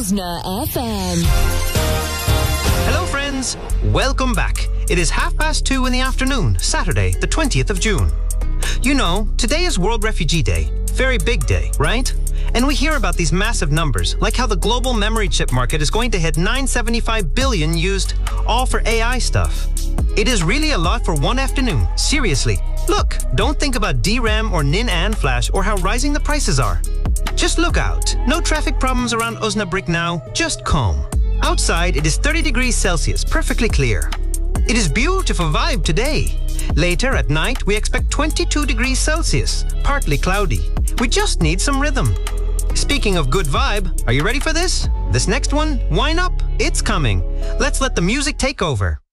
Uzna FM. Hello friends, welcome back. It is 2:30 in the afternoon, Saturday, the 20th of June. You know, today is World Refugee Day. Very big day, right? And we hear about these massive numbers, like how the global memory chip market is going to hit 975 billion used, all for AI stuff. It is really a lot for one afternoon, seriously. Look, don't think about DRAM or NIN and flash or how rising the prices are. Just look out. No traffic problems around Osnabrück now, just calm. Outside, it is 30 degrees Celsius, perfectly clear. It is beautiful vibe today. Later at night, we expect 22 degrees Celsius, partly cloudy. We just need some rhythm. Speaking of good vibe, are you ready for this? This next one, wind up, it's coming. Let's let the music take over.